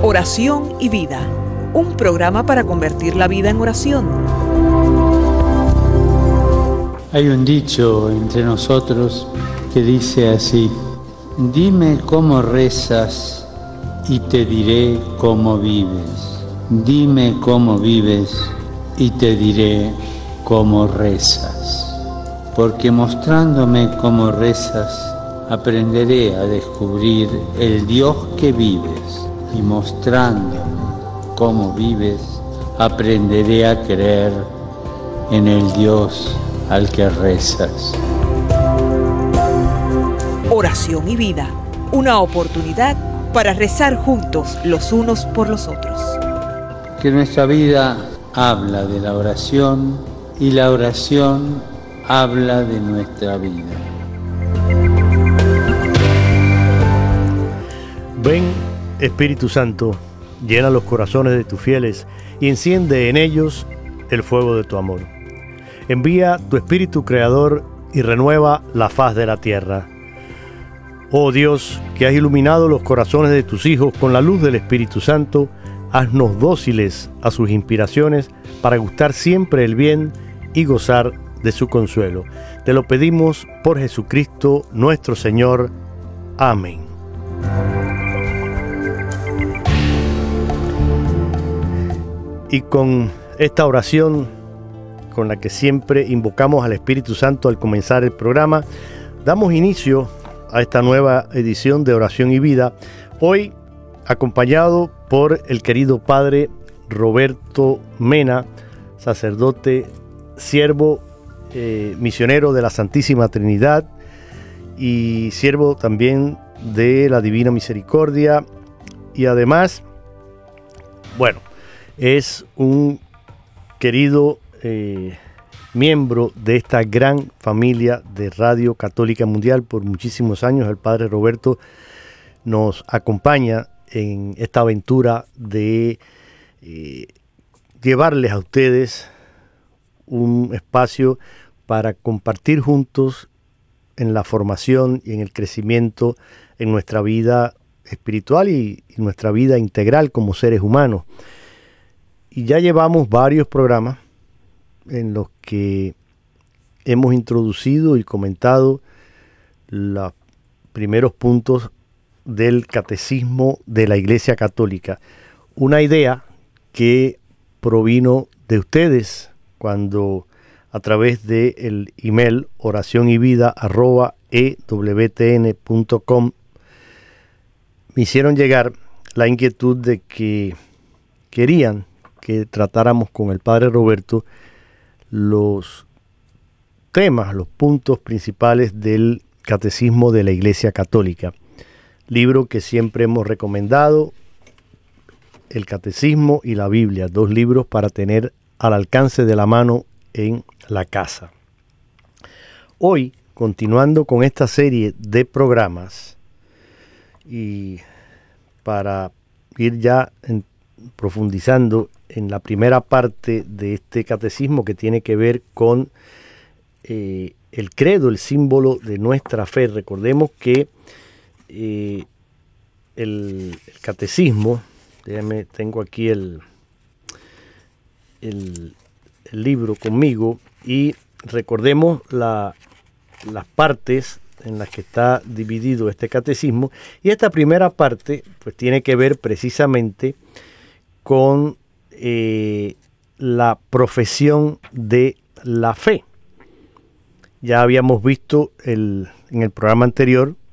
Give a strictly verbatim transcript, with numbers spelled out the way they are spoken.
Oración y Vida, un programa para convertir la vida en oración. Hay un dicho entre nosotros que dice así: dime cómo rezas y te diré cómo vives. Dime cómo vives y te diré cómo rezas. Porque mostrándome cómo rezas, aprenderé a descubrir el Dios que vives, y mostrándome cómo vives, aprenderé a creer en el Dios al que rezas. Oración y Vida, una oportunidad para rezar juntos los unos por los otros. Que nuestra vida habla de la oración y la oración habla de nuestra vida. Ven, Espíritu Santo, llena los corazones de tus fieles y enciende en ellos el fuego de tu amor. Envía tu Espíritu Creador y renueva la faz de la tierra. Oh Dios, que has iluminado los corazones de tus hijos con la luz del Espíritu Santo, haznos dóciles a sus inspiraciones para gustar siempre el bien y gozar de su consuelo. Te lo pedimos por Jesucristo nuestro Señor. Amén. Y con esta oración con la que siempre invocamos al Espíritu Santo al comenzar el programa, damos inicio a esta nueva edición de Oración y Vida, hoy acompañado por el querido Padre Roberto Mena, sacerdote, siervo, eh, misionero de la Santísima Trinidad y siervo también de la Divina Misericordia, y además, bueno, es un querido eh, miembro de esta gran familia de Radio Católica Mundial por muchísimos años. El Padre Roberto nos acompaña en esta aventura de eh, llevarles a ustedes un espacio para compartir juntos en la formación y en el crecimiento en nuestra vida espiritual y, y nuestra vida integral como seres humanos. Y ya llevamos varios programas en los que hemos introducido y comentado los primeros puntos del Catecismo de la Iglesia Católica. Una idea que provino de ustedes cuando a través del email oración y vida arroba e w t n punto com me hicieron llegar la inquietud de que querían que tratáramos con el Padre Roberto los temas, los puntos principales del Catecismo de la Iglesia Católica, libro que siempre hemos recomendado, el Catecismo y la Biblia, dos libros para tener al alcance de la mano en la casa. Hoy, continuando con esta serie de programas y para ir ya en, profundizando en la primera parte de este catecismo que tiene que ver con eh, el credo, el símbolo de nuestra fe. Recordemos que eh, el, el catecismo, déjame, tengo aquí el, el, el libro conmigo, y recordemos la, las partes en las que está dividido este catecismo, y esta primera parte pues tiene que ver precisamente con eh, la profesión de la fe. Ya habíamos visto el, en el programa anterior